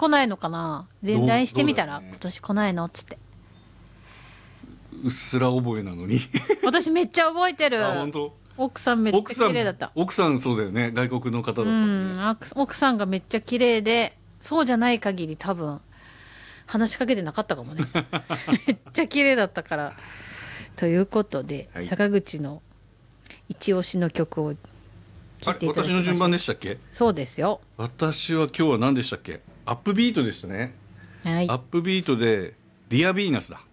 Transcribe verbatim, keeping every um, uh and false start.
来ないのかな。連絡してみたら、 ね、 今年来ないのっつって。 うっすら覚えなのに私めっちゃ覚えてる。 あ、本当。 奥さんめっちゃ綺麗だった。 奥さん、奥さんそうだよね、外国の方だったもんね。 うん、奥さんがめっちゃ綺麗で、そうじゃない限り多分話しかけてなかったかもねめっちゃ綺麗だったから。ということで、はい、坂口の一押しの曲を聴いていただきましょう。 私の順番でしたっけ。 そうですよ。 私は今日は何でしたっけ。アップビートでしたね、 はい、 アップビートでディアヴィーナスだ。